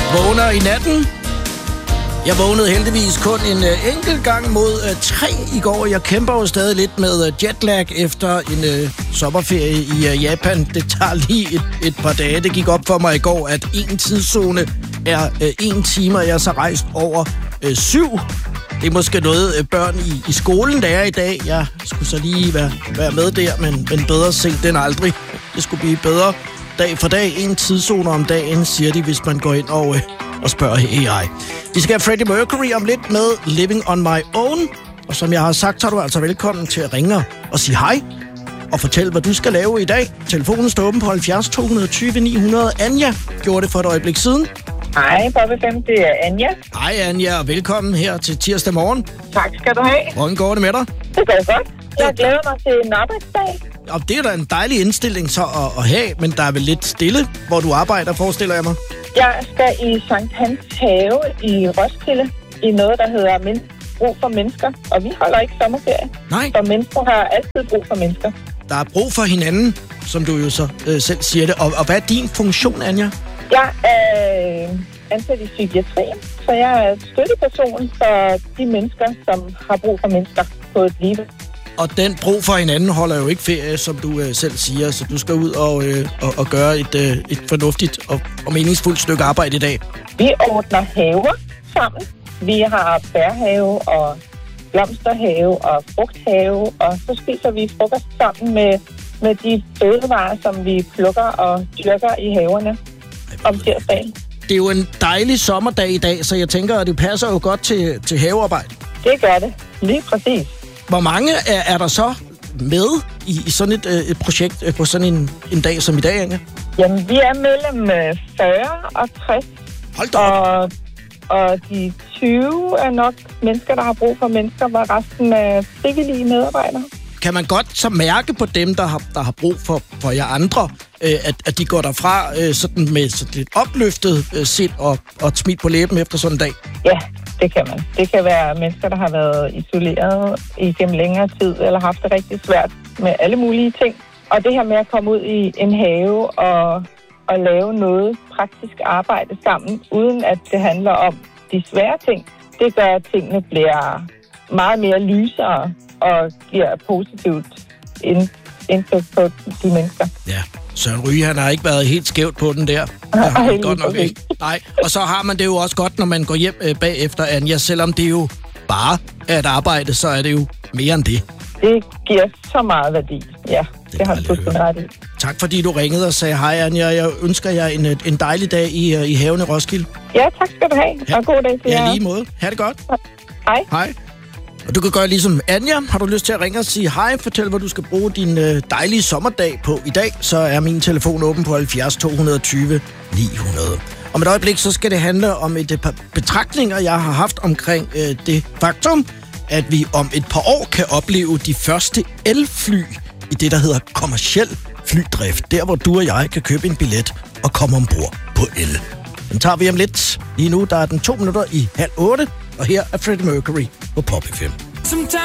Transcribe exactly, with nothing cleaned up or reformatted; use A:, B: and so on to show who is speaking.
A: Vågner i natten. Jeg vågnede heldigvis kun en uh, enkelt gang mod uh, tre i går. Jeg kæmper jo stadig lidt med uh, jetlag efter en uh, sommerferie i uh, Japan. Det tager lige et, et par dage. Det gik op for mig i går, at en tidszone er uh, en time, og jeg er så rejst over uh, syv. Det er måske noget uh, børn i, i skolen, der er i dag. Jeg skulle så lige være, være med der, men, men bedre sent end aldrig. Det skulle blive bedre dag for dag. En tidszone om dagen, siger de, hvis man går ind og... Uh, og spørger A I. Vi skal have Freddie Mercury om lidt med Living on My Own. Og som jeg har sagt, så er du altså velkommen til at ringe og sige hej. Og fortælle, hvad du skal lave i dag. Telefonen står åben på halvfjerds to tyve ni hundrede. Anja gjorde det for et øjeblik siden.
B: Hej, Bobbe fem, det er Anja.
A: Hej Anja, og velkommen her til tirsdag morgen.
B: Tak skal du have.
A: Hvordan går det med dig?
B: Det går godt. Jeg glæder mig til en arbejdsdag.
A: Og det er da en dejlig indstilling så at, at have, men der er vel lidt stille, hvor du arbejder, forestiller jeg mig.
B: Jeg skal i Sankt Hans Have i Roskilde i noget, der hedder Men- brug for mennesker. Og vi holder ikke sommerferie.
A: Nej.
B: For mennesker har altid brug for mennesker.
A: Der er brug for hinanden, som du jo så øh, selv siger det. Og, og hvad er din funktion, Anja?
B: Jeg er ansat i psykiatrien, så jeg er støtteperson for de mennesker, som har brug for mennesker på et liv.
A: Og den brug for hinanden holder jo ikke ferie, som du øh, selv siger, så du skal ud og, øh, og, og gøre et, øh, et fornuftigt og, og meningsfuldt stykke arbejde i dag.
B: Vi ordner haver sammen. Vi har bærhave og blomsterhave og frugthave, og så spiser vi frokost sammen med, med de fødevarer, som vi plukker og dyrker i haverne om tirsdagen.
A: Det er jo en dejlig sommerdag i dag, så jeg tænker, at det passer jo godt til, til havearbejde.
B: Det gør det. Lige præcis.
A: Hvor mange er, er der så med i, i sådan et, øh, et projekt øh, på sådan en, en dag som i dag, Anja?
B: Jamen, vi er mellem fyrre og tres.
A: Hold da op.
B: Og, og de tyve er nok mennesker, der har brug for mennesker, hvor resten er frivillige medarbejdere.
A: Kan man godt så mærke på dem, der har, der har brug for, for jer andre, øh, at, at de går derfra øh, sådan med sådan lidt opløftet øh, sind og, og et smil på læben efter sådan en dag?
B: Ja, det kan man. Det kan være mennesker, der har været isoleret igennem længere tid, eller haft det rigtig svært med alle mulige ting. Og det her med at komme ud i en have og, og lave noget praktisk arbejde sammen, uden at det handler om de svære ting, det gør, at tingene bliver meget mere lysere og giver positivt indtryk på de mennesker.
A: Ja, Søren Ryge, han har ikke været helt skævt på den der. Det har han godt nok ikke. Nej, og så har man det jo også godt, når man går hjem øh, bagefter, Anja. Selvom det jo bare er et arbejde, så er det jo mere end det.
B: Det giver så meget værdi, ja. Det, det har du fuldstændig ret i.
A: Tak fordi du ringede og sagde hej, Anja. Jeg ønsker jer en, en dejlig dag i, i haven i Roskilde.
B: Ja, tak skal du have. Ja. Og god dag til jer.
A: Ja, lige måde. Ha' det godt.
B: Hej.
A: Hej. Og du kan gøre ligesom Anja. Har du lyst til at ringe og sige hej, fortæl, hvad du skal bruge din øh, dejlige sommerdag på i dag, så er min telefon åben på halvfjerds to tyve ni hundrede. Om et øjeblik, så skal det handle om et par betragtninger, jeg har haft omkring øh, det faktum, at vi om et par år kan opleve de første elfly i det, der hedder kommerciel flydrift. Der, hvor du og jeg kan købe en billet og komme ombord på el. Den tager vi om lidt. Lige nu, der er den to minutter i halv otte, og her er Freddie Mercury på Pop F M.